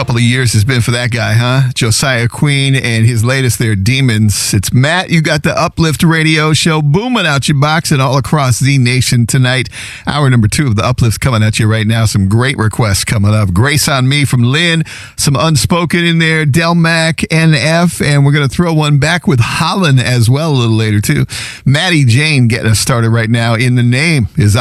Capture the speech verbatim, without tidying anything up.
couple of years has been for that guy, huh? Josiah Queen and his latest there, Demons. It's Matt. You got the Uplift Radio Show booming out your box and all across the nation tonight. Hour number two of the Uplift coming at you right now. Some great requests coming up. Grace on Me from Lynn. Some Unspoken in there. Del Mac, N F. And we're going to throw one back with Holland as well a little later, too. Maddie Jane getting us started right now. In the Name is